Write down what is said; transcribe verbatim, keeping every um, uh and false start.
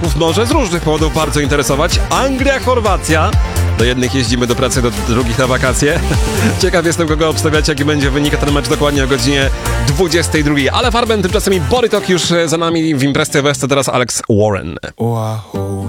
Polaków może z różnych powodów bardzo interesować. Anglia, Chorwacja. Do jednych jeździmy do pracy, do drugich na wakacje. Ciekaw jestem, kogo obstawiacie, jaki będzie wynik ten mecz dokładnie o godzinie dwudziestej drugiej. Ale Farben, tymczasem i Borytok już za nami w Imprez T V, teraz Alex Warren. Wahoo.